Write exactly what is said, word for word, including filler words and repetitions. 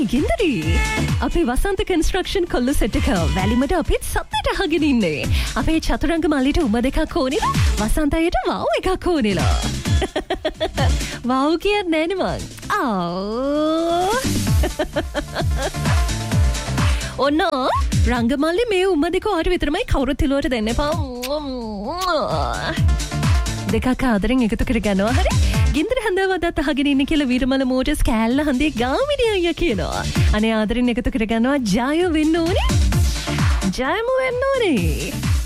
ගින්දරි අපේ වසන්ත කන්ස්ට්‍රක්ෂන් කොල්ල සෙට් එක වැලිමට අපිත් සත්තට අහගෙන ඉන්නේ. අපේ චතුරංග මල්ලිට උඹ දෙකක් ඕනෙලා වසන්ත අයියට වව් එකක් ඕනෙලා. වව් කියන්නේ නෑනේ මං. ආ ඔන්න රංගමල්ලි මේ උඹ දෙක ඔයාට විතරමයි කවුරුත් තිලුවට දෙන්න එපා. දෙකක් ආදරෙන් එකතු කරගන්නවා හරි. ගින්දර හඳවදත් අහගෙන ඉන්න කියලා වීරමල මෝටර්ස් කෑල්ල හඳේ ගාමිණී අයියා කියනවා. අනේ ආදරෙන් එකතු කරගන්නවා ජය වෙන්න ඕනේ. ජයම වෙන්න ඕනේ.